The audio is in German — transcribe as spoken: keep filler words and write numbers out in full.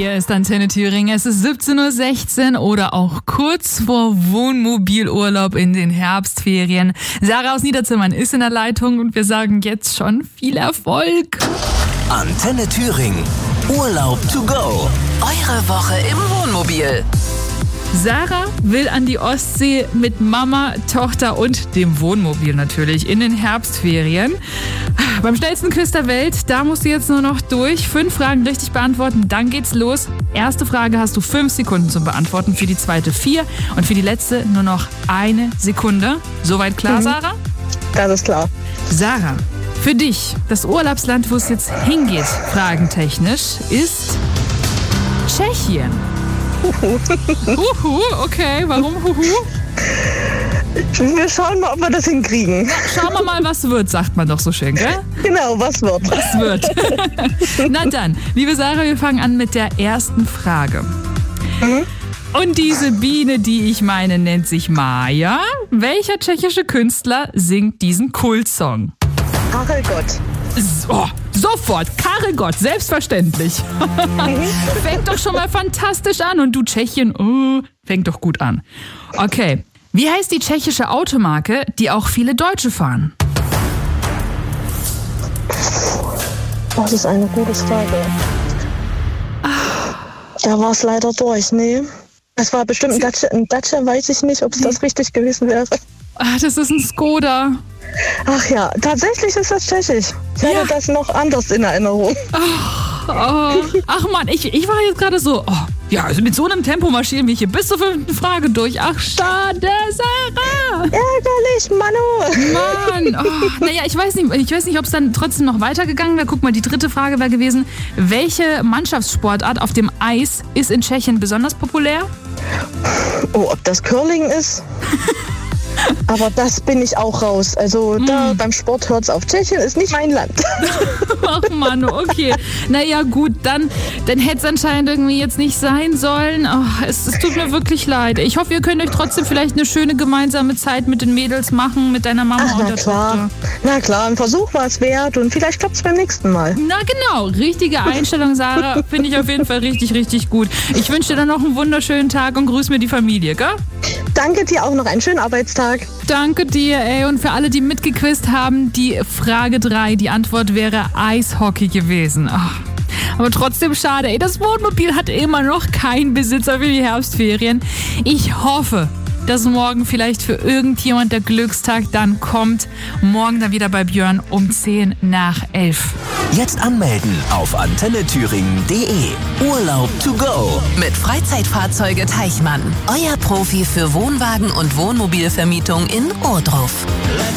Hier ist Antenne Thüringen. Es ist siebzehn Uhr sechzehn oder auch kurz vor Wohnmobilurlaub in den Herbstferien. Sarah aus Niederzimmern ist in der Leitung und wir sagen jetzt schon viel Erfolg. Antenne Thüringen. Urlaub to go. Eure Woche im Wohnmobil. Sarah will an die Ostsee mit Mama, Tochter und dem Wohnmobil natürlich in den Herbstferien. Beim schnellsten Quiz der Welt, da musst du jetzt nur noch durch. Fünf Fragen richtig beantworten, dann geht's los. Erste Frage hast du fünf Sekunden zum Beantworten, für die zweite vier und für die letzte nur noch eine Sekunde. Soweit klar, mhm. Sarah? Das ist klar. Sarah, für dich, das Urlaubsland, wo es jetzt hingeht, fragentechnisch, ist Tschechien. Huhu. Huhu, okay, warum Huhu? Wir schauen mal, ob wir das hinkriegen. Schauen wir mal, was wird, sagt man doch so schön, gell? Genau, was wird. Was wird. Na dann, liebe Sarah, wir fangen an mit der ersten Frage. Mhm. Und diese Biene, die ich meine, nennt sich Maja. Welcher tschechische Künstler singt diesen Kultsong? Karel Gott. So, sofort, Karel Gott, selbstverständlich. Fängt doch schon mal fantastisch an. Und du Tschechien, oh, fängt doch gut an. Okay, wie heißt die tschechische Automarke, die auch viele Deutsche fahren? Das ist eine gute Frage. Da war es leider durch, nee. Es war bestimmt ein Dacia, ein Dacia, weiß ich nicht, ob es das richtig gewesen wäre. Ach, das ist ein Skoda. Ach ja, tatsächlich ist das tschechisch. Ich ja. hatte das noch anders in Erinnerung. Ach, oh. Ach Mann, ich, ich war jetzt gerade so, oh, ja, also mit so einem Tempo marschieren wir hier bis zur fünften Frage durch. Ach, schade, Sarah. Ärgerlich, Manu. Mann, oh, naja, ich weiß nicht, ich weiß nicht, ob es dann trotzdem noch weitergegangen wäre. Guck mal, die dritte Frage wäre gewesen, welche Mannschaftssportart auf dem Eis ist in Tschechien besonders populär? Oh, ob das Curling ist? Aber das bin ich auch raus. Also da mm. beim Sport hört's auf. Tschechien ist nicht mein Land. Ach Mann, okay. Naja gut, dann, dann hätte es anscheinend irgendwie jetzt nicht sein sollen. Oh, es, es tut mir wirklich leid. Ich hoffe, ihr könnt euch trotzdem vielleicht eine schöne gemeinsame Zeit mit den Mädels machen, mit deiner Mama Ach, und na der klar. Tochter. Na klar, ein Versuch war es wert und vielleicht klappt's beim nächsten Mal. Na genau, richtige Einstellung, Sarah. Finde ich auf jeden Fall richtig, richtig gut. Ich wünsche dir dann noch einen wunderschönen Tag und grüß mir die Familie, gell? Danke dir auch noch einen schönen Arbeitstag. Danke dir, ey. Und für alle, die mitgequizt haben, die Frage drei, die Antwort wäre Eishockey gewesen. Ach, aber trotzdem schade, ey. Das Wohnmobil hat immer noch keinen Besitzer für die Herbstferien. Ich hoffe, dass morgen vielleicht für irgendjemand der Glückstag dann kommt. Morgen dann wieder bei Björn um zehn nach elf. Jetzt anmelden auf antenne thüringen punkt de. Urlaub to go mit Freizeitfahrzeuge Teichmann. Euer Profi für Wohnwagen und Wohnmobilvermietung in Ohrdruf.